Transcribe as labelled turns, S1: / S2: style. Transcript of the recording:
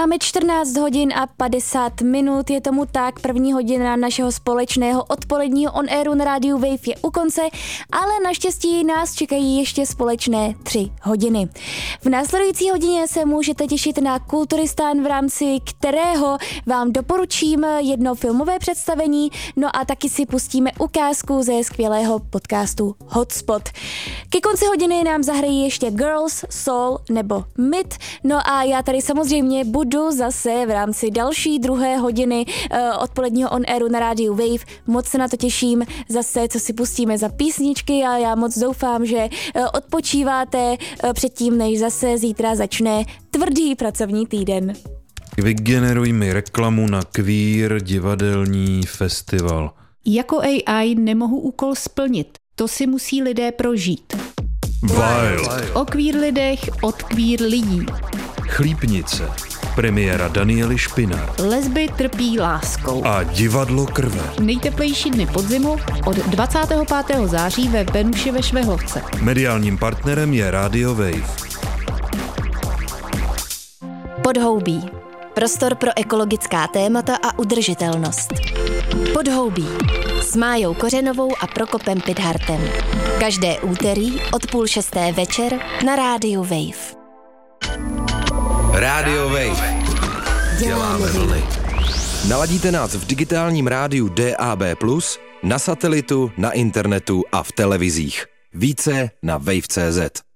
S1: Máme 14 hodin a 50 minut, je tomu tak, první hodina našeho společného odpoledního on-airu na rádiu Wave je u konce, ale naštěstí nás čekají ještě společné 3 hodiny. V následující hodině se můžete těšit na Kulturistán, v rámci kterého vám doporučím jedno filmové představení, no a taky si pustíme ukázku ze skvělého podcastu Hotspot. Ke konci hodiny nám zahrají ještě Girls, Soul nebo Myth, no a já tady samozřejmě budu zase v rámci další druhé hodiny odpoledního on-airu na rádiu Wave. Moc se na to těším zase, co si pustíme za písničky a já moc doufám, že odpočíváte předtím, než zase zítra začne tvrdý pracovní týden.
S2: Vygeneruj mi reklamu na queer divadelní festival.
S3: Jako AI nemohu úkol splnit, to si musí lidé prožít.
S2: Wild.
S3: O queer lidech od queer lidí.
S2: Chlípnice. Premiéra Daniely Špinar.
S3: Lesby trpí láskou.
S2: A divadlo krve.
S3: Nejteplejší dny podzimu od 25. září ve Venuši ve Švehlovce.
S2: Mediálním partnerem je Radio Wave.
S1: Podhoubí. Prostor pro ekologická témata a udržitelnost. Podhoubí. S Májou Kořenovou a Prokopem Pidhartem. Každé úterý od 5:30 večer na rádiu Wave.
S4: Radio Wave. Děláme vlny. Naladíte nás v digitálním rádiu DAB+, na satelitu, na internetu a v televizích. Více na wave.cz.